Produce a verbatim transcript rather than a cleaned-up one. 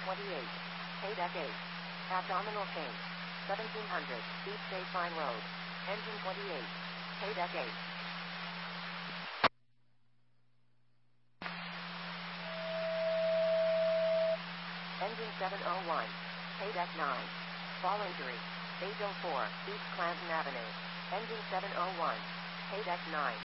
twenty-eight. Haydeck eight. Abdominal change. seventeen hundred. East Baseline Road. Engine twenty-eight. Haydeck eight. Engine seven oh one. Haydeck nine. Fall injury. eight oh four. East Clanton Avenue. Engine seven oh one. Haydeck nine.